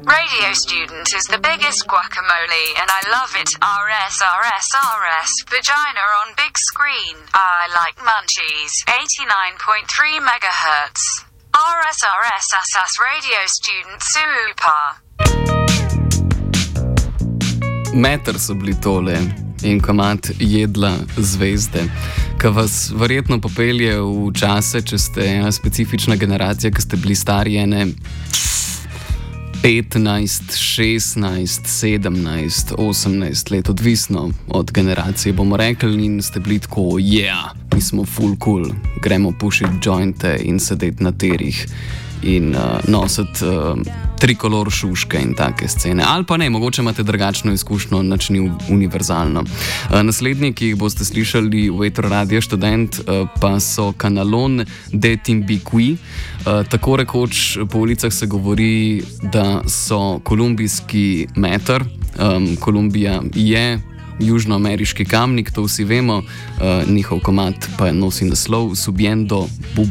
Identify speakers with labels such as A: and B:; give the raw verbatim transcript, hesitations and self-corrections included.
A: Radio Student is the biggest guacamole and I love it. R S, R S, R S, vagina on big screen. I like munchies. eighty-nine point three megahertz. R S, R S, S S, Radio Student, super.
B: Meter so bili tole in komad Jedla zvezde, ki vas verjetno popelje v čase, če ste ena specifična generacija, ki ste bili stari ene petnajst, šestnajst, sedemnajst, osemnajst let, odvisno od generacije, bomo rekli, in ste bili tako, yeah, mi smo full cool, gremo pušiti jointe in sedeti na terih in uh, nositi uh, trikolor šuške in take scene. Ali pa ne, mogoče imate drugačno izkušnjo, nič ni univerzalno. Uh, naslednji, ki jih boste slišali v etru Radia Študent, uh, pa so Kanalon de Timbiqui. Uh, tako rekoč po ulicah se govori, da so kolumbijski meter. Um, Kolumbija je južnoameriški kamnik, to vsi vemo, uh, njihov komad pa nosi naslov Subiendo